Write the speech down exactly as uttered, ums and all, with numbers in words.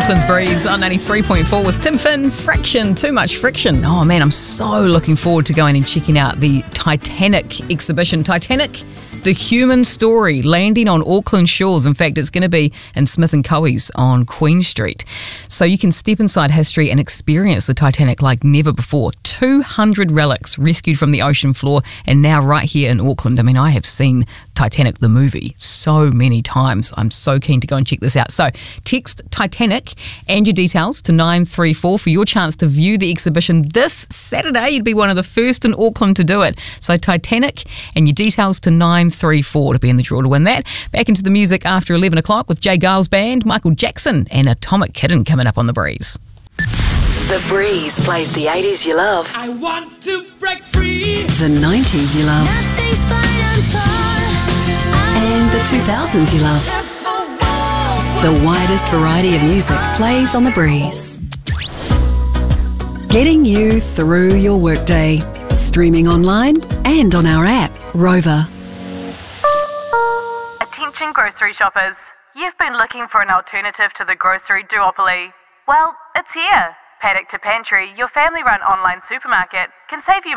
Auckland's Breeze on ninety-three point four with Tim Finn. Friction, too much friction. Oh man, I'm so looking forward to going and checking out the Titanic exhibition. Titanic, the human story, landing on Auckland shores. In fact, it's going to be in Smith and Coe's on Queen Street. So you can step inside history and experience the Titanic like never before. two hundred relics rescued from the ocean floor and now right here in Auckland. I mean, I have seen Titanic the movie so many times. I'm so keen to go and check this out. So text Titanic and your details to nine three four for your chance to view the exhibition this Saturday. You'd be one of the first in Auckland to do it. So Titanic and your details to nine three four to be in the draw to win that. Back into the music after eleven o'clock with Jay Giles Band, Michael Jackson and Atomic Kitten coming up on The Breeze. The Breeze plays the eighties you love. I want to break free. The nineties you love. Nothing's fine, I'm torn. And the two thousands you love. The widest variety of music plays on The Breeze. Getting you through your workday. Streaming online and on our app, Rover. Attention grocery shoppers. You've been looking for an alternative to the grocery duopoly. Well, it's here. Paddock to Pantry, your family-run online supermarket, can save you